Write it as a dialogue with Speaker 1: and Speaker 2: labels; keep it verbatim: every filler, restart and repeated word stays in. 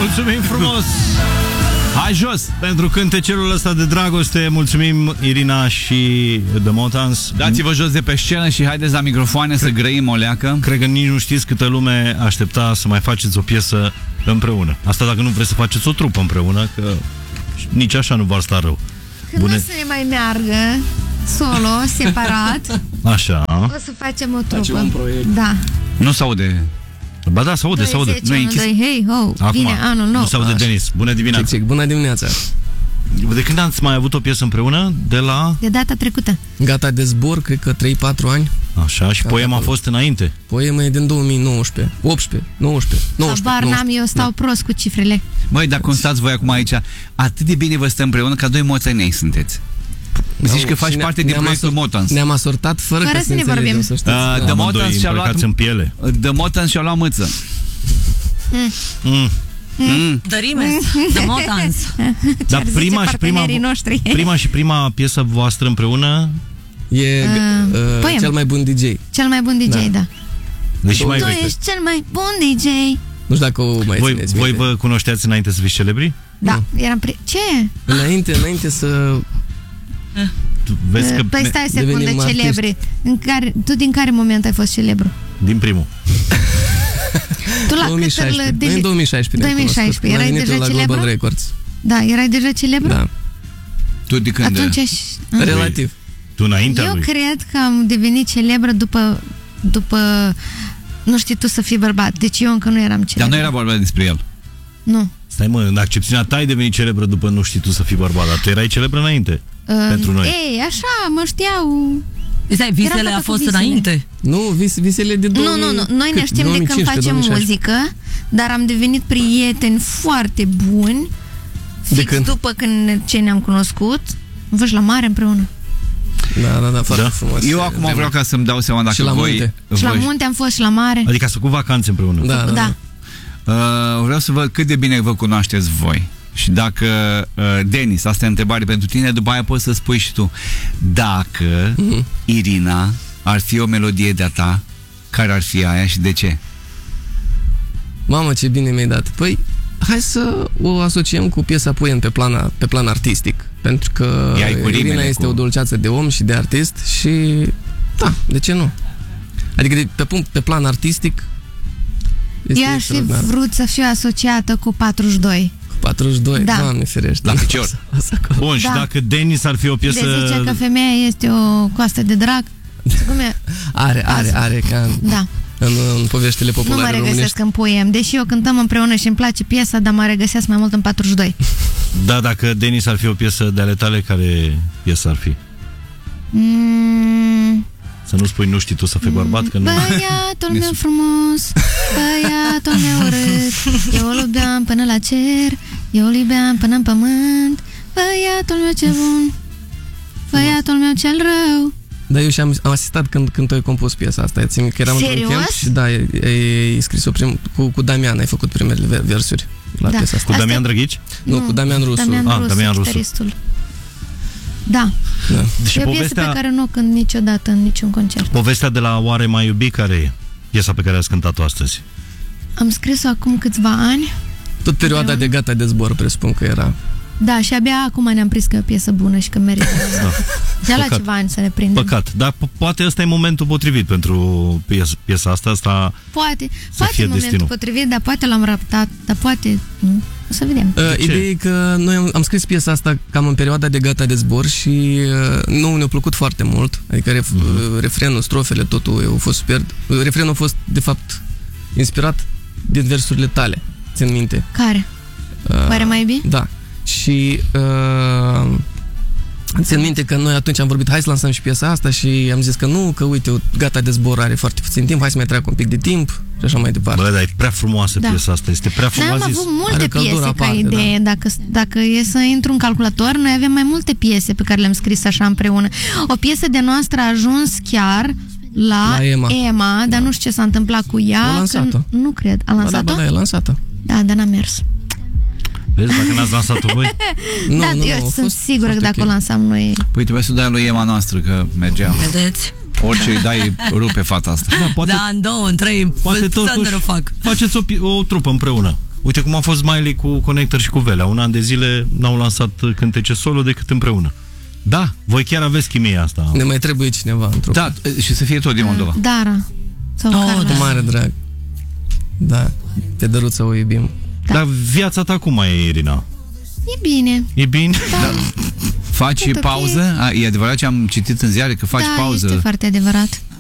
Speaker 1: Mulțumim frumos! Hai jos! Pentru cântecelul ăsta de dragoste, mulțumim Irina și The Motans.
Speaker 2: Dați-vă jos de pe scenă și haideți la microfoane să grăim o leacă.
Speaker 1: Cred că nici nu știți câtă lume aștepta să mai faceți o piesă împreună. Asta dacă nu vreți să faceți o trupă împreună, că nici așa nu v-ar sta rău.
Speaker 3: Când Bune. o să ne mai meargă solo, separat,
Speaker 1: așa.
Speaker 3: O să facem o trupă. Da.
Speaker 2: Nu s-aude.
Speaker 1: Ba da, se aude, se aude.
Speaker 3: Nu e hey, ho, acum, vine anul nou.
Speaker 1: Nu se aude, Denis. Bună dimineața.
Speaker 4: Cic, cic. Bună dimineața.
Speaker 1: De când ați mai avut o piesă împreună? De la...
Speaker 3: De data trecută.
Speaker 4: Gata de zbor, cred că trei patru ani.
Speaker 1: Așa, și Poema a fost înainte.
Speaker 4: Poema e din două mii nouăsprezece, optsprezece, nouăsprezece, nouăsprezece.
Speaker 3: Habar n-am, eu stau da. prost cu cifrele.
Speaker 2: Măi, dar constați voi acum aici, atât de bine vă stă împreună ca doi moțănei sunteți. Zici că faci parte din proiectul Motans.
Speaker 4: Ne-am asortat fără,
Speaker 3: fără
Speaker 4: ca
Speaker 3: să ne vorbim.
Speaker 4: Să știți.
Speaker 2: Uh, The Motans și-a luat
Speaker 1: în piele.
Speaker 2: The Motans și-a luat mâță.
Speaker 1: Mm. Mm.
Speaker 5: Mm. The Rimes, The Motans.
Speaker 1: Dar prima și prima, prima și prima piesă voastră împreună
Speaker 4: e uh, uh, cel mai bun D J.
Speaker 3: Cel mai bun D J, da. da.
Speaker 1: Deci
Speaker 3: tu
Speaker 1: mai
Speaker 3: ești cel mai bun D J.
Speaker 4: Nu știu dacă o mai
Speaker 1: voi,
Speaker 4: țineți
Speaker 1: voi
Speaker 4: minte.
Speaker 1: vă cunoșteați înainte să fiți celebri?
Speaker 3: Da, nu. eram pre... Ce?
Speaker 4: Înainte, înainte să...
Speaker 1: Tu vezi că
Speaker 3: păi stai secundă, celebri. În care, tu din care moment ai fost celebru?
Speaker 1: Din primul.
Speaker 3: Tu la
Speaker 4: două mii șaisprezece.
Speaker 3: De...
Speaker 4: În două mii șaisprezece.
Speaker 3: două mii șaisprezece. Erai deja
Speaker 4: la
Speaker 3: celebru?
Speaker 4: Global Records.
Speaker 3: Da, erai deja celebru?
Speaker 4: Da.
Speaker 2: Tu de când?
Speaker 3: Atunci aș...
Speaker 4: Relativ.
Speaker 1: Tu înaintea
Speaker 3: Eu
Speaker 1: lui.
Speaker 3: cred că am devenit celebră după... După... Nu știi tu să fii bărbat. Deci eu încă nu eram celebră.
Speaker 2: Dar nu era vorba despre el.
Speaker 3: Nu.
Speaker 1: Stai mă, în accepțiunea ta ai devenit celebră după nu știi tu să fii bărbat, dar tu erai celebră înainte. Uh, pentru noi.
Speaker 3: Ei, așa, mă știau...
Speaker 5: Stai, visele a fost visele. înainte?
Speaker 4: Nu, vis, visele de două mii...
Speaker 3: Nu, nu, nu. Noi ne știm de când facem muzică, dar am devenit prieteni foarte buni fix când? după când ce ne-am cunoscut. Am fost la mare împreună.
Speaker 4: Da, da, da, foarte da. frumos.
Speaker 2: Eu acum vreau ca să-mi dau seama dacă
Speaker 4: și la
Speaker 2: voi...
Speaker 4: munte.
Speaker 3: Și la munte am fost și la mare.
Speaker 1: Adică ați făcut vacanțe împreună.
Speaker 4: Da, da, da.
Speaker 2: Uh, vreau să văd cât de bine vă cunoașteți voi. Și dacă, uh, Denis, asta e o întrebare pentru tine, după aia poți să spui și tu. Dacă uh-huh. Irina ar fi o melodie de-a ta, care ar fi aia și de ce?
Speaker 4: Mamă, ce bine mi-ai dat. Păi, hai să o asociem cu piesa Poem pe plan, pe plan artistic. Pentru că Irina este cu... o dulceață de om și de artist și, da, de ce nu? Adică de, pe, pe plan artistic
Speaker 3: eu aș fi vrut să fiu asociată cu patruzeci și doi.
Speaker 4: patruzeci și doi,
Speaker 3: da.
Speaker 4: Doamne ferește.
Speaker 2: La picior.
Speaker 1: Bun, da. Și dacă Denis ar fi o piesă...
Speaker 3: De zice că femeia este o coastă de drag. Cum e?
Speaker 4: Are, are, are, ca
Speaker 3: da.
Speaker 4: în, în poveștile populare
Speaker 3: românești. Nu mă regăsesc
Speaker 4: românești.
Speaker 3: în Poem. Deși eu cântăm împreună și îmi place piesa, dar mă regăsesc mai mult în patruzeci și doi.
Speaker 1: Da, dacă Denis ar fi o piesă de ale tale, care piesă ar fi?
Speaker 3: Mm.
Speaker 1: Să nu spui nu știi tu să fii bărbat, că nu...
Speaker 3: Băiatul meu frumos, băiatul meu urât, eu îl iubeam până la cer, eu îl iubeam până în pământ, băiatul meu ce bun, băiatul meu cel rău.
Speaker 4: Da, eu și-am am asistat când, când tu ai compus piesa asta. Eu țin că eram într-un camp și da, ai, ai scris-o prim, cu, cu Damian, ai făcut primele versuri la
Speaker 3: da.
Speaker 4: piesa asta.
Speaker 1: Cu asta... Damian Drăghici?
Speaker 4: Nu, nu, cu Damian Rusu.
Speaker 3: Damian
Speaker 1: ah,
Speaker 3: Rusu,
Speaker 1: Damian Rusu.
Speaker 3: Da.
Speaker 4: da.
Speaker 1: Și
Speaker 3: e o
Speaker 1: povestea...
Speaker 3: piesă pe care nu o cânt niciodată în niciun concert.
Speaker 1: Povestea de la Oare mai iubi, care e piesa pe care ați cântat-o astăzi?
Speaker 3: Am scris-o acum câțiva ani.
Speaker 4: Tot perioada de Gata de zbor, presupun că era.
Speaker 3: Da, și abia acum ne-am prins că e o piesă bună și că merită. Da. De la ceva ani să ne prindem.
Speaker 1: Păcat, dar po- poate ăsta e momentul potrivit pentru piesa, piesa asta, asta
Speaker 3: poate, poate e momentul destinul. potrivit, dar poate l-am raptat, dar poate nu. O să vedem.
Speaker 4: Uh, ideea e că noi am, am scris piesa asta cam în perioada de Gata de zbor și uh, nouă ne-a plăcut foarte mult. Adică ref, uh-huh. refrenul, strofele, totul a fost super. Refrenul a fost, de fapt, inspirat din versurile tale, țin minte.
Speaker 3: Care? Uh, Oare mai iubi?
Speaker 4: Da. Și uh, țin minte că noi atunci am vorbit, hai să lansăm și piesa asta și am zis că nu, că uite, Gata de zbor are foarte puțin timp, hai să mai treacă un pic de timp și așa mai departe.
Speaker 1: Bă, dar e prea frumoasă da. piesa asta, este prea frumoasă.
Speaker 3: Noi am avut multe piese ca aparte, idee, da. dacă, dacă e să intru în calculator, noi avem mai multe piese pe care le-am scris așa împreună. O piesă de noastră a ajuns chiar la, la Ema, Ema dar da. nu știu ce s-a întâmplat cu ea.
Speaker 4: A lansat-o.
Speaker 3: Nu cred. A lansat-o?
Speaker 4: Da, da, da, e lansată.
Speaker 3: Da, dar n-a mers.
Speaker 1: Vezi, dacă n-ați lansat-o voi?
Speaker 3: nu, da, nu, eu nu, sunt sigură că dacă okay. o lansam noi...
Speaker 2: Păi trebuie să dai lui Ema noastră, că mergea.
Speaker 5: Vedeți?
Speaker 2: Orice îi dai, rupe fata asta.
Speaker 5: Da, poate, da în două, în trei,
Speaker 1: poate totuși
Speaker 5: fac.
Speaker 1: faceți o, o trupă împreună. Uite cum a fost Miley cu Connector și cu Velea. Un an de zile n-au lansat cântece solo decât împreună. Da, voi chiar aveți chimia asta.
Speaker 4: Ne mai trebuie cineva într-o.
Speaker 2: Da, și să fie tot din Moldova.
Speaker 3: Dara. Sau
Speaker 5: Oh,
Speaker 3: Carla.
Speaker 5: da.
Speaker 4: Mare drag. Da, pe Dăruță o iubim.
Speaker 3: Da.
Speaker 1: Dar viața ta cum mai e, Irina?
Speaker 3: E bine.
Speaker 1: E bine?
Speaker 2: Faci
Speaker 3: Tot ok.
Speaker 2: pauză? A, e adevărat ce am citit în ziare, că faci
Speaker 3: Da,
Speaker 2: pauză.
Speaker 3: este foarte adevărat.